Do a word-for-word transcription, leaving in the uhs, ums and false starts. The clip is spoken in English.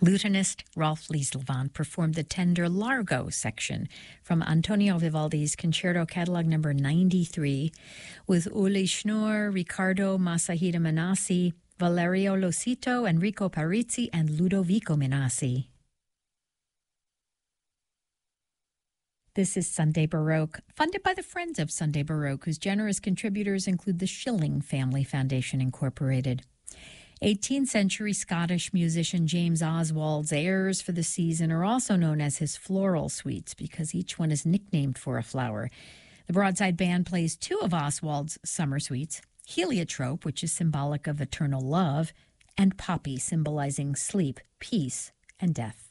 Lutenist Rolf Lieselvan performed the tender Largo section from Antonio Vivaldi's Concerto Catalog number ninety-three with Uli Schnur, Riccardo Masahida Menassi, Valerio Losito, Enrico Parizzi, and Ludovico Menassi. This is Sunday Baroque, funded by the Friends of Sunday Baroque, whose generous contributors include the Schilling Family Foundation, Incorporated. eighteenth century Scottish musician James Oswald's airs for the season are also known as his floral suites because each one is nicknamed for a flower. The Broadside Band plays two of Oswald's summer suites, Heliotrope, which is symbolic of eternal love, and Poppy, symbolizing sleep, peace, and death.